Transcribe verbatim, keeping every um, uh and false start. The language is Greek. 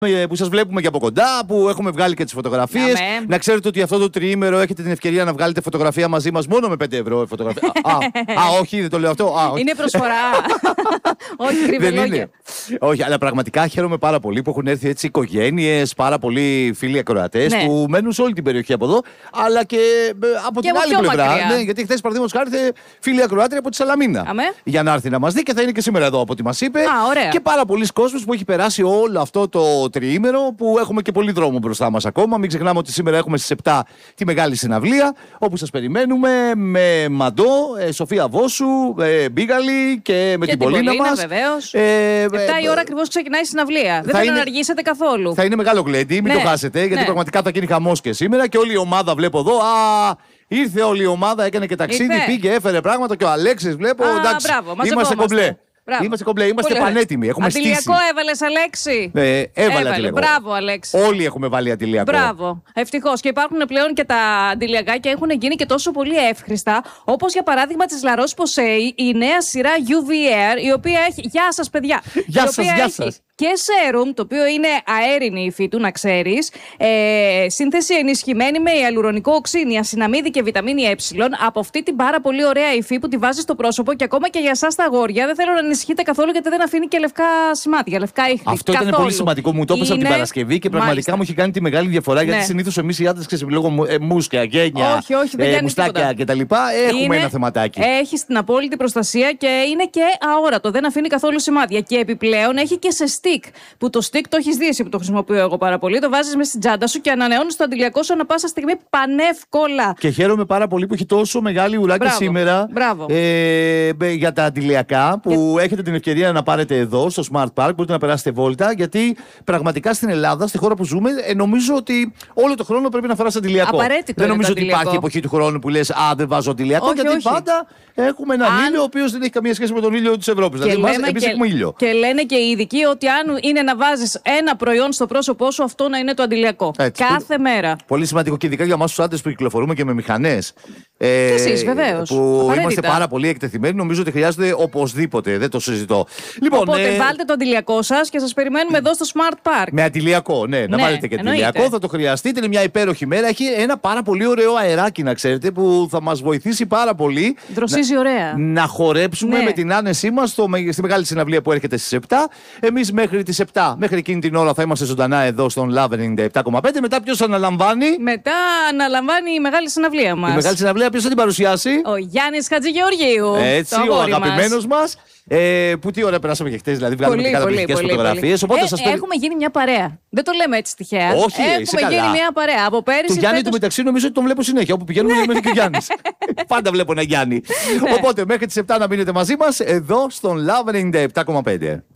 που σας βλέπουμε και από κοντά, που έχουμε βγάλει και τις φωτογραφίες. Yeah, να ξέρετε ότι αυτό το τριήμερο έχετε την ευκαιρία να βγάλετε φωτογραφία μαζί μας μόνο με πέντε ευρώ φωτογραφία. α, α, α, όχι, δεν το λέω αυτό. Α, όχι. Είναι προσφορά. Όχι, κρυβελόγια. Όχι, αλλά πραγματικά χαίρομαι πάρα πολύ που έχουν έρθει έτσι οικογένειες, πάρα πολλοί φίλοι ακροατές ναι. που μένουν σε όλη την περιοχή από εδώ, αλλά και από και την άλλη πλευρά. Μακριά. Ναι, γιατί χθες παραδείγματος χάρη ήρθε φίλη ακροάτρια από τη Σαλαμίνα. Αμέ. Για να έρθει να μας δει και θα είναι και σήμερα εδώ από ό,τι μας είπε. Α, ωραία. Και πάρα πολλοί κόσμος που έχει περάσει όλο αυτό το τριήμερο που έχουμε και πολύ δρόμο μπροστά μας ακόμα. Μην ξεχνάμε ότι σήμερα έχουμε στις επτά τη μεγάλη συναυλία όπου σας περιμένουμε με Μαντό, ε, Σοφία Βόσου, ε, Μπίγαλη και με και την Πολίνα μας. Βεβαίως. Ε, επτά η ώρα ακριβώς ξεκινάει η συναυλία. Δεν θα, θα αργήσετε καθόλου. Θα είναι μεγάλο γλέντι, μην ναι. το χάσετε, γιατί ναι. πραγματικά θα γίνει χαμός και σήμερα και όλη η ομάδα βλέπω εδώ. Α, ήρθε όλη η ομάδα, έκανε και ταξίδι, ήρθε. πήγε, έφερε πράγματα και ο Αλέξης βλέπω. Α, εντάξει, μπράβο, είμαστε κομπλέ. Μπράβο. Είμαστε κομπλέ, είμαστε Πολύ πανέτοιμοι. Έχουμε αντιλιακό στήσει. έβαλες, Αλέξη. Ε, έβαλε αντιλιακό. Μπράβο, Αλέξη. Όλοι έχουμε βάλει αντιλιακό. Μπράβο. Ευτυχώς. Και υπάρχουν πλέον και τα αντιλιακά και έχουν γίνει και τόσο πολύ εύχρηστα. Όπως για παράδειγμα της La Roche-Posay, η νέα σειρά γιου βι Air, η οποία έχει. Γεια σας, παιδιά. Γεια η σας, οποία γεια έχει σας. Και serum, το οποίο είναι αέρινη υφή του, να ξέρεις. Ε, σύνθεση ενισχυμένη με ιαλουρονικό οξύνη, ασυναμίδι και βιταμίνη Ε. Από αυτή την πάρα πολύ ωραία υφή που τη βάζει στο πρόσωπο και ακόμα και για εσάς τα αγόρια. Δεν θέλω να ανησυχείτε καθόλου γιατί δεν αφήνει και λευκά σημάδια, λευκά ίχνη. Αυτό καθόλου. ήταν πολύ σημαντικό. Μου το έπεσε από την Παρασκευή και πραγματικά Μάλιστα. μου έχει κάνει τη μεγάλη διαφορά. Γιατί ναι. συνήθως εμείς οι άντρες ξέρουμε λόγω ε, μουσκια, γένια, όχι, όχι, δεν ε, μουστάκια κτλ. Έχουμε είναι, ένα θεματάκι. Έχει την απόλυτη προστασία και είναι και αόρατο. Δεν αφήνει καθόλου σημάδια. Και επιπλέον έχει και σε stick. Που το stick το έχει δει εσύ που το χρησιμοποιώ εγώ πάρα πολύ. Το βάζεις μέσα στην τσάντα σου και ανανεώνεις το αντιλιακό σου ανά πάσα στιγμή πανεύκολα. Και χαίρομαι πάρα πολύ που έχει τόσο μεγάλη ουράκια Μπράβο. σήμερα Μπράβο. ε, για τα αντιλιακά που και... έχετε την ευκαιρία να πάρετε εδώ στο Smart Park. Μπορείτε να περάσετε βόλτα. Γιατί πραγματικά στην Ελλάδα, στη χώρα που ζούμε, ε, νομίζω ότι όλο το χρόνο πρέπει να φοράς αντιλιακό. Απαραίτητο. Δεν νομίζω το ότι υπάρχει εποχή του χρόνου που λες Α, δεν βάζω αντιλιακό. Όχι, γιατί όχι. πάντα έχουμε έναν αν... ήλιο ο οποίος δεν έχει καμία σχέση με τον ήλιο της Ευρώπης. Και Δηλαδή, λέμε εμείς και... έχουμε ήλιο. Και λένε και οι ειδικοί ότι αν είναι να βάζεις ένα προϊόν στο πρόσωπό σου, αυτό να είναι το αντιλιακό. Έτσι, κάθε πολύ, μέρα. Πολύ σημαντικό και ειδικά για εμάς τους άντρες που κυκλοφορούμε και με μηχανές. Ε, και εσείς, βεβαίως. Που απαραίτητα. είμαστε πάρα πολύ εκτεθειμένοι, νομίζω ότι χρειάζεται οπωσδήποτε. Δεν το συζητώ. Λοιπόν, Οπότε ε, βάλτε το αντιλιακό σας και σας περιμένουμε εδώ στο Smart Park. Με αντιλιακό, ναι, να ναι, βάλετε και εννοείται. αντιλιακό, θα το χρειαστείτε. Είναι μια υπέροχη μέρα. Έχει ένα πάρα πολύ ωραίο αεράκι, να ξέρετε, που θα μας βοηθήσει πάρα πολύ. Δροσίζει να, ωραία. Να χορέψουμε ναι. με την άνεσή μας στο, στη μεγάλη συναυλία που έρχεται στις επτά. Εμείς μέχρι τις επτά, μέχρι εκείνη την ώρα θα είμαστε ζωντανά εδώ στον Love ενενήντα επτά κόμμα πέντε. Μετά ποιος αναλαμβάνει? Μετά αναλαμβάνει η μεγάλη συναυλία μας. Η μεγάλη συναυλία ποιος θα την παρουσιάσει? Ο Γιάννης Χατζηγεωργίου. Έτσι, ο αγαπημένος μας. μας. Ε, που τι ώρα περάσαμε και χτες, δηλαδή βγάλαμε και καταπληκτικές φωτογραφίες. Οπότε ε, σας περι... Έχουμε γίνει μια παρέα. Δεν το λέμε έτσι τυχαία. Όχι, έχουμε γίνει μια παρέα. Από πέρυσι. Του Γιάννη φέτος... του μεταξύ νομίζω ότι τον βλέπω συνέχεια. Όπου πηγαίνουμε είναι και ο Γιάννης. Πάντα βλέπω ένα Γιάννη. Οπότε μέχρι τις επτά να μείνετε μαζί μας εδώ στον Love ενενήντα επτά κόμμα πέντε.